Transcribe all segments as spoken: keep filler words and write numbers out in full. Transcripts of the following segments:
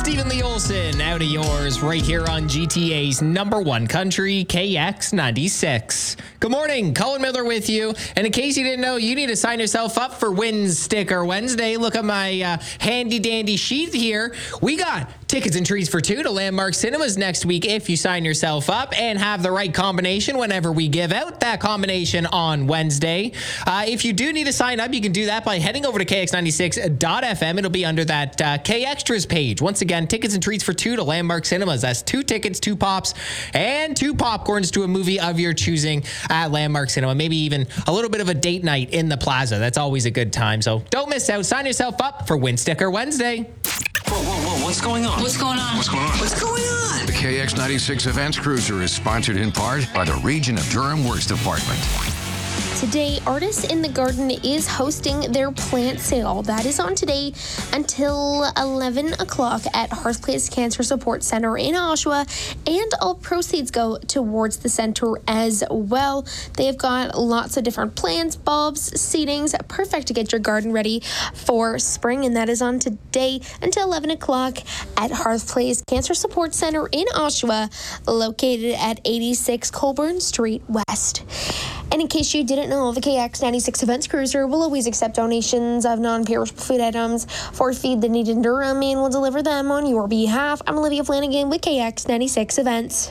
Stephen Lee Olson, out of yours, right here on G T A's number one country, K X ninety-six. Good morning, Colin Miller with you. And in case you didn't know, you need to sign yourself up for Win Sticker Wednesday. Look at my uh, handy dandy sheet here. We got tickets and treats for two to Landmark Cinemas next week if you sign yourself up and have the right combination whenever we give out that combination on Wednesday. Uh, if you do need to sign up, you can do that by heading over to K X ninety-six dot F M. It'll be under that uh, K Extras page. Once again, tickets and treats for two to Landmark Cinemas. That's two tickets, two pops, and two popcorns to a movie of your choosing at Landmark Cinema. Maybe even a little bit of a date night in the plaza. That's always a good time. So don't miss out. Sign yourself up for Win Sticker Wednesday. Whoa, whoa, whoa, what's going on? What's going on? What's going on? What's going on? The K X ninety-six Events Cruiser is sponsored in part by the Region of Durham Works Department. Today, Artists in the Garden is hosting their plant sale. That is on today until eleven o'clock at Hearth Place Cancer Support Center in Oshawa, and all proceeds go towards the center as well. They've got lots of different plants, bulbs, seedings, perfect to get your garden ready for spring, and that is on today until eleven o'clock at Hearth Place Cancer Support Center in Oshawa, located at eighty-six Colburn Street West. And in case you didn't know, the K X ninety-six Events Cruiser will always accept donations of non-perishable food items for Feed the Need in Durham and will deliver them on your behalf. I'm Olivia Flanagan with K X ninety-six Events.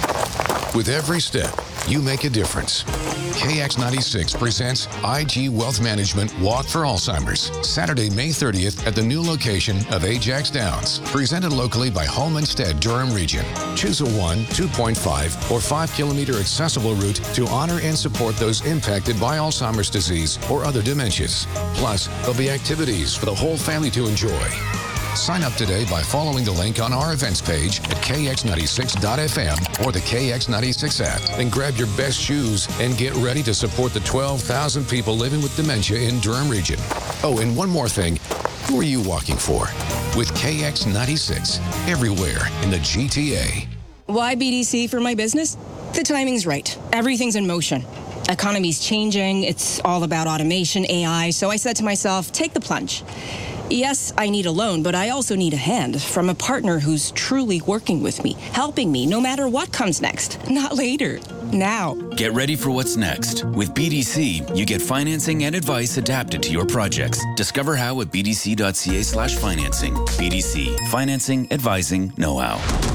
With every step, you make a difference. K X ninety-six presents I G Wealth Management Walk for Alzheimer's, Saturday, May thirtieth at the new location of Ajax Downs, presented locally by Home Instead Durham Region. Choose a one, two point five, or five kilometer accessible route to honor and support those impacted by Alzheimer's disease or other dementias. Plus, there'll be activities for the whole family to enjoy. Sign up today by following the link on our events page at K X ninety-six dot F M or the K X ninety-six app, and grab your best shoes and get ready to support the twelve thousand people living with dementia in Durham Region. Oh, and one more thing. Who are you walking for? With K X ninety-six, everywhere in the G T A. Why B D C for my business? The timing's right. Everything's in motion. Economy's changing. It's all about automation, A I. So I said to myself, take the plunge. Yes, I need a loan, but I also need a hand from a partner who's truly working with me, helping me no matter what comes next. Not later, now. Get ready for what's next. With B D C, you get financing and advice adapted to your projects. Discover how at b d c dot c a slash financing. B D C, financing, advising, know-how.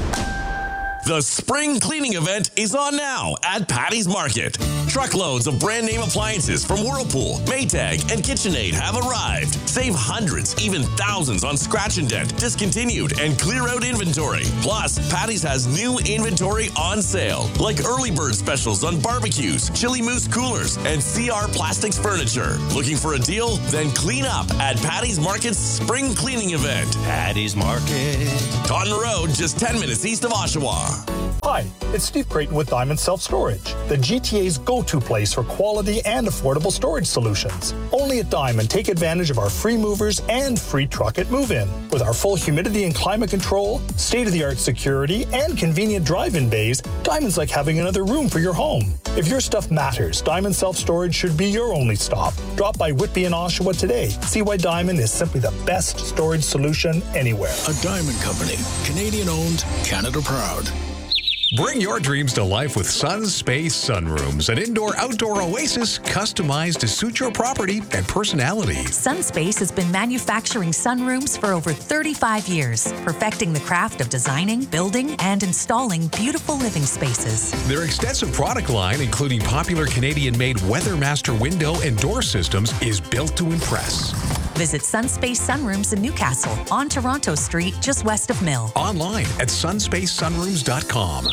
The spring cleaning event is on now at Patty's Market. Truckloads of brand name appliances from Whirlpool, Maytag, and KitchenAid have arrived. Save hundreds, even thousands on scratch and dent, discontinued, and clear out inventory. Plus, Patty's has new inventory on sale, like early bird specials on barbecues, chili mousse coolers, and C R Plastics furniture. Looking for a deal? Then clean up at Patty's Market's spring cleaning event. Patty's Market. Taunton Road, just ten minutes east of Oshawa. Hi, it's Steve Creighton with Diamond Self Storage, the G T A's go-to place for quality and affordable storage solutions. Only at Diamond, take advantage of our free movers and free truck at move-in. With our full humidity and climate control, state-of-the-art security, and convenient drive-in bays, Diamond's like having another room for your home. If your stuff matters, Diamond Self Storage should be your only stop. Drop by Whitby and Oshawa today. See why Diamond is simply the best storage solution anywhere. A Diamond Company, Canadian-owned, Canada proud. Bring your dreams to life with Sun Space Sunrooms, an indoor-outdoor oasis customized to suit your property and personality. Sunspace has been manufacturing sunrooms for over thirty-five years, perfecting the craft of designing, building, and installing beautiful living spaces. Their extensive product line, including popular Canadian-made Weathermaster window and door systems, is built to impress. Visit Sunspace Sunrooms in Newcastle on Toronto Street, just west of Mill. Online at sunspace sunrooms dot com.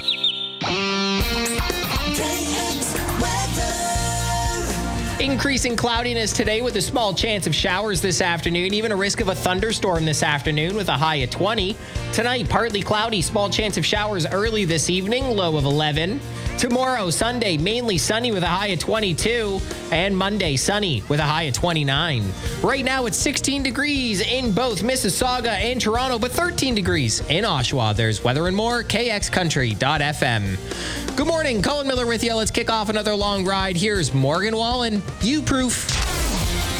Increasing cloudiness today with a small chance of showers this afternoon, even a risk of a thunderstorm this afternoon with a high of twenty. Tonight, partly cloudy, small chance of showers early this evening, low of eleven. Tomorrow, Sunday, mainly sunny with a high of twenty-two. And Monday, sunny with a high of twenty-nine. Right now, it's sixteen degrees in both Mississauga and Toronto, but thirteen degrees in Oshawa. There's weather and more, K X country dot F M. Good morning, Colin Miller with you. Let's kick off another long ride. Here's Morgan Wallen, You Proof.